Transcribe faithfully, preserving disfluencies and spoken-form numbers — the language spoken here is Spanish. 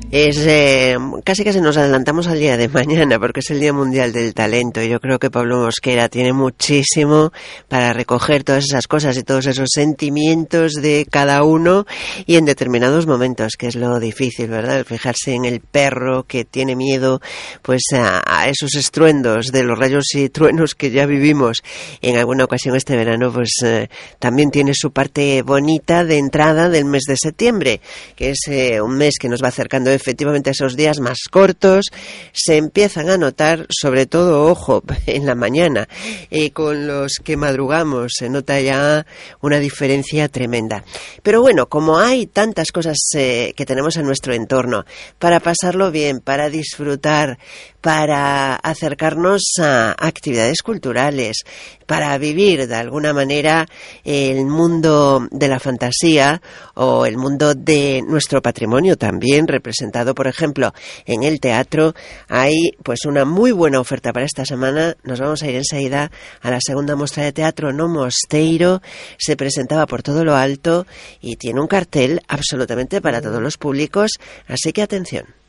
Es eh, casi casi nos adelantamos al día de mañana porque es el Día Mundial del Talento y yo creo que Pablo Mosquera tiene muchísimo para recoger todas esas cosas y todos esos sentimientos de cada uno y en determinados momentos, que es lo difícil, ¿verdad? El fijarse en el perro que tiene miedo pues a, a esos estruendos de los rayos y truenos que ya vivimos en alguna ocasión este verano, pues eh, también tiene su parte bonita de entrada del mes de septiembre, que es eh, un mes que nos va acercando efectivamente a esos días más cortos. Se empiezan a notar, sobre todo, ojo, en la mañana, eh, con los que madrugamos, se nota ya una diferencia tremenda. Pero bueno, como hay tantas cosas eh, que tenemos en nuestro entorno, para pasarlo bien, para disfrutar, para acercarnos a actividades culturales, para vivir de alguna manera el mundo de la fantasía o el mundo de nuestro patrimonio también, representado, por ejemplo, en el teatro. Hay pues una muy buena oferta para esta semana. Nos vamos a ir enseguida a la segunda muestra de teatro No Mosteiro. Se presentaba por todo lo alto y tiene un cartel absolutamente para todos los públicos, así que atención.